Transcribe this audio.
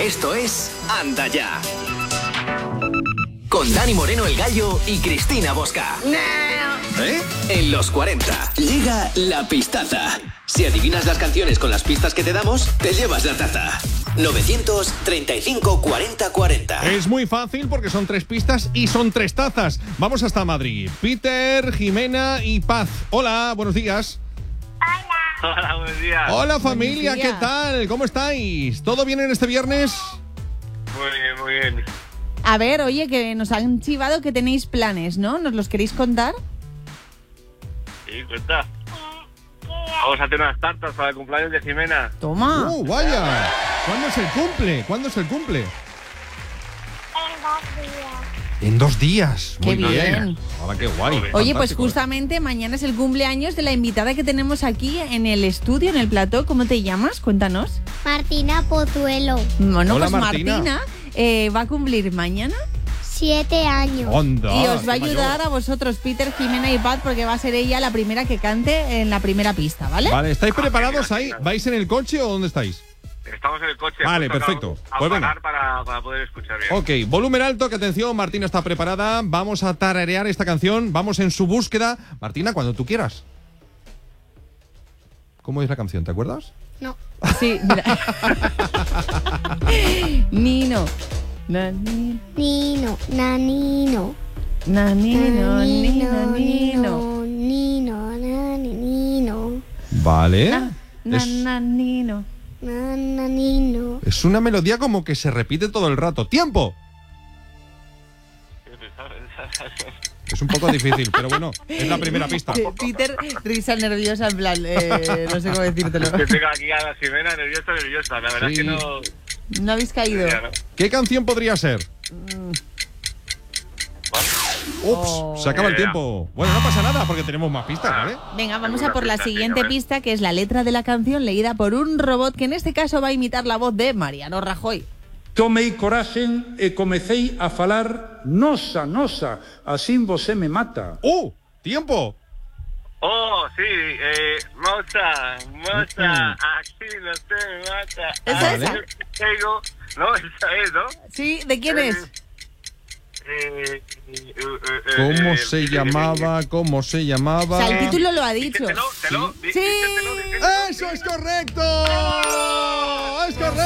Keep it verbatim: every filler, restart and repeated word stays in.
Esto es Anda Ya. Con Dani Moreno el Gallo y Cristina Bosca. ¿Eh? En los cuarenta. Llega la pistaza. Si adivinas las canciones con las pistas que te damos, te llevas la taza. novecientos treinta y cinco cuarenta cuarenta. Es muy fácil porque son tres pistas y son tres tazas. Vamos hasta Madrid. Peter, Jimena y Paz. Hola, buenos días. Hola. Hola, buenos días. Hola familia, Buenos días. ¿qué tal? ¿Cómo estáis? ¿Todo bien en este viernes? Muy bien, muy bien. A ver, oye, que nos han chivado que tenéis planes, ¿no? ¿Nos los queréis contar? Sí, cuenta. Vamos a hacer unas tartas para el cumpleaños de Jimena. Toma. ¡Uh, vaya! ¿Cuándo es el cumple? ¿Cuándo es el cumple? En dos días. Qué Muy bien. Ahora qué guay. Oye, pues Fantástico. justamente mañana es el cumpleaños de la invitada que tenemos aquí en el estudio, en el plató. ¿Cómo te llamas? Cuéntanos. Martina Pozuelo, Bueno, Hola, pues Martina. Martina eh, va a cumplir mañana siete años. Onda, y os va a qué ayudar mayor. a vosotros, Peter, Jimena y Pat, porque va a ser ella la primera que cante en la primera pista, ¿vale? Vale, ¿estáis Ah, preparados genial, ahí? genial. ¿Vais en el coche o dónde estáis? Estamos en el coche. Vale, hemos perfecto. tocado A Pues venga. parar para, para poder escuchar bien. Ok, volumen alto, que atención, Martina está preparada. Vamos a tararear esta canción. Vamos en su búsqueda. Martina, cuando tú quieras. ¿Cómo es la canción? ¿Te acuerdas? No. Sí, mira. Nino. Na, ni- Nino, nanino. na, nino, nino, nino. Nino, nani, nino. Vale. Na, na, Es, na, nino. Nananino. es una melodía como que se repite todo el rato. ¡Tiempo! Es un poco difícil, pero bueno, es la primera pista. Eh, Peter, risa nerviosa, en plan, eh, no sé cómo decírtelo. Que tengo aquí a la Jimena nerviosa, nerviosa. La verdad Sí. es que no... No habéis caído. Ya, ¿no? ¿Qué canción podría ser? Ups, Oh. se acaba el Ya. tiempo. Bueno, no pasa nada porque tenemos más pistas, ¿vale? Venga, vamos Alguna a por la pista, siguiente venga, a ver. pista, que es la letra de la canción leída por un robot que en este caso va a imitar la voz de Mariano Rajoy. Tomei coraxen e comecei a falar nosa, nosa, así você me mata. ¡Uh! ¡Tiempo! Oh, sí, eh, moza, moza, Mm. aquí no se me mata. ¿Esa, Ah, esa? yo tengo- No, esa es, ¿no? ¿Sí? ¿De quién es? Eh, eh, eh, ¿Cómo eh, se eh, llamaba? ¿Cómo se O llamaba? sea, el título lo ha dicho. Dícetelo, te lo, Sí. dícetelo, dícetelo. ¡Eso es correcto! ¡Es correcto!